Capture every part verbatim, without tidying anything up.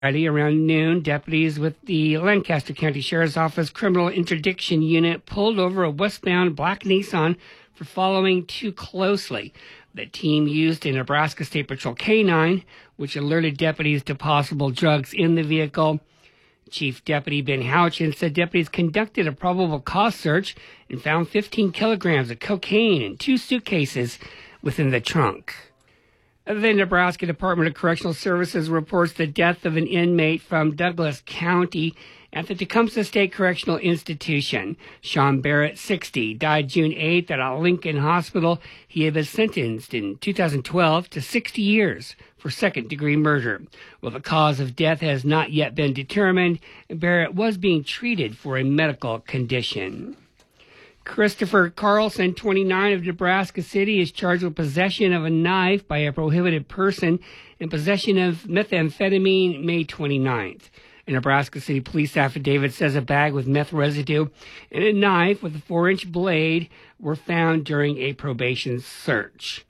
Friday around noon, deputies with the Lancaster County Sheriff's Office Criminal Interdiction Unit pulled over a westbound black Nissan for following too closely. The team used a Nebraska State Patrol K nine, which alerted deputies to possible drugs in the vehicle. Chief Deputy Ben Houchin said deputies conducted a probable cause search and found fifteen kilograms of cocaine and two suitcases within the trunk. The Nebraska Department of Correctional Services reports the death of an inmate from Douglas County at the Tecumseh State Correctional Institution. Sean Barrett, sixty, died June eighth at a Lincoln hospital. He had been sentenced in two thousand twelve to sixty years for second-degree murder. Well, the cause of death has not yet been determined. Barrett was being treated for a medical condition. Christopher Carlson, twenty-nine, of Nebraska City, is charged with possession of a knife by a prohibited person and possession of methamphetamine May twenty-ninth. A Nebraska City police affidavit says a bag with meth residue and a knife with a four-inch blade were found during a probation search.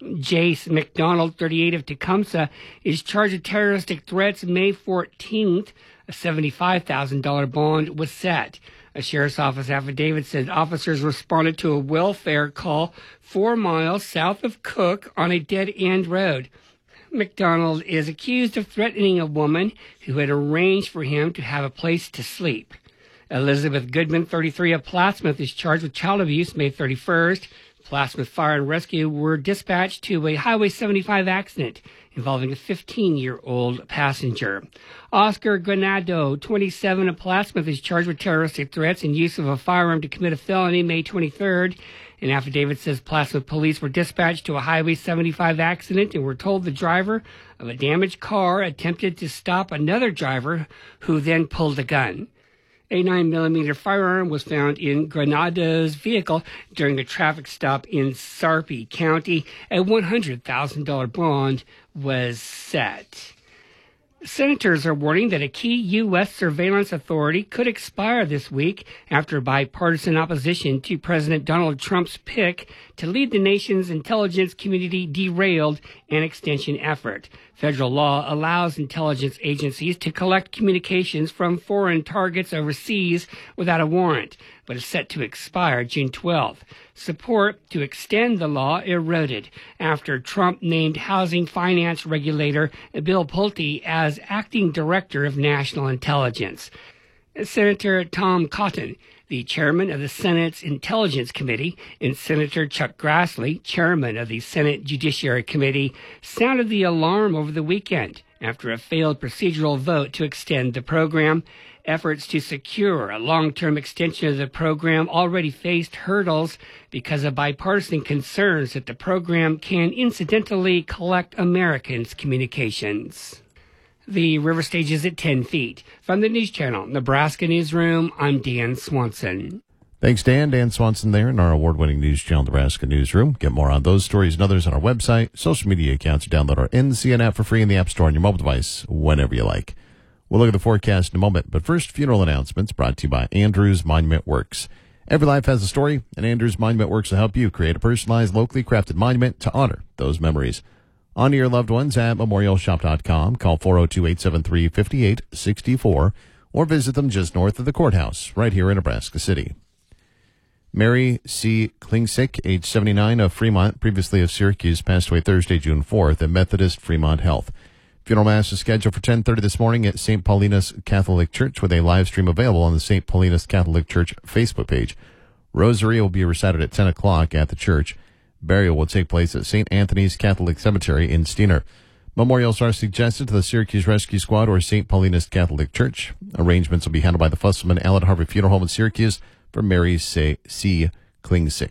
Jace McDonald, thirty-eight, of Tecumseh, is charged with terroristic threats May fourteenth. A seventy-five thousand dollars bond was set. A sheriff's office affidavit said officers responded to a welfare call four miles south of Cook on a dead-end road. McDonald is accused of threatening a woman who had arranged for him to have a place to sleep. Elizabeth Goodman, thirty-three, of Plattsmouth, is charged with child abuse May thirty-first. Plattsmouth Fire and Rescue were dispatched to a Highway seventy-five accident involving a fifteen-year-old passenger. Oscar Granado, twenty-seven, of Plattsmouth, is charged with terroristic threats and use of a firearm to commit a felony May twenty-third. An affidavit says Plattsmouth police were dispatched to a Highway seventy-five accident and were told the driver of a damaged car attempted to stop another driver who then pulled a gun. A nine millimeter firearm was found in Granado's vehicle during a traffic stop in Sarpy County. A one hundred thousand dollars bond was set. Senators are warning that a key U S surveillance authority could expire this week after bipartisan opposition to President Donald Trump's pick to lead the nation's intelligence community derailed an extension effort. Federal law allows intelligence agencies to collect communications from foreign targets overseas without a warrant, but is set to expire June twelfth. Support to extend the law eroded after Trump named housing finance regulator Bill Pulte as acting director of national intelligence. Senator Tom Cotton, the chairman of the Senate's Intelligence Committee, and Senator Chuck Grassley, chairman of the Senate Judiciary Committee, sounded the alarm over the weekend after a failed procedural vote to extend the program. Efforts to secure a long-term extension of the program already faced hurdles because of bipartisan concerns that the program can incidentally collect Americans' communications. The river stage is at ten feet. From the News Channel, Nebraska Newsroom, I'm Dan Swanson. Thanks, Dan. Dan Swanson there in our award-winning News Channel Nebraska Newsroom. Get more on those stories and others on our website, social media accounts, or download our N C N app for free in the App Store on your mobile device whenever you like. We'll look at the forecast in a moment, but first, funeral announcements brought to you by Andrews Monument Works. Every life has a story, and Andrews Monument Works will help you create a personalized, locally crafted monument to honor those memories. Honor your loved ones at memorial shop dot com. Call four oh two, eight seven three, five eight six four or visit them just north of the courthouse right here in Nebraska City. Mary C. Klingsick, age seventy-nine, of Fremont, previously of Syracuse, passed away Thursday, June fourth at Methodist Fremont Health. Funeral Mass is scheduled for ten thirty this morning at Saint Paulinus Catholic Church with a live stream available on the Saint Paulinus Catholic Church Facebook page. Rosary will be recited at ten o'clock at the church. Burial will take place at Saint Anthony's Catholic Cemetery in Steiner. Memorials are suggested to the Syracuse Rescue Squad or Saint Paulinus Catholic Church. Arrangements will be handled by the Fusselman Allen Harvey Funeral Home in Syracuse for Mary C. Klingsick.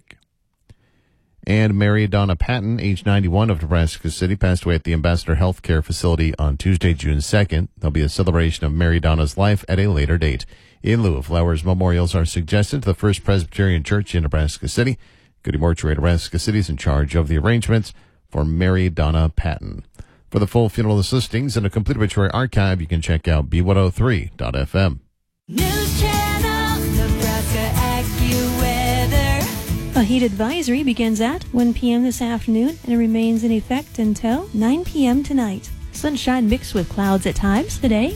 And Mary Donna Patton, age ninety-one, of Nebraska City, passed away at the Ambassador Healthcare Facility on Tuesday, June second. There'll be a celebration of Mary Donna's life at a later date. In lieu of flowers, memorials are suggested to the First Presbyterian Church in Nebraska City. Goody Mortuary Nebraska City is in charge of the arrangements for Mary Donna Patton. For the full funeral listings and a complete obituary archive, you can check out B one oh three dot F M. News Channel, Nebraska AccuWeather. A heat advisory begins at one p.m. this afternoon and it remains in effect until nine p.m. tonight. Sunshine mixed with clouds at times today.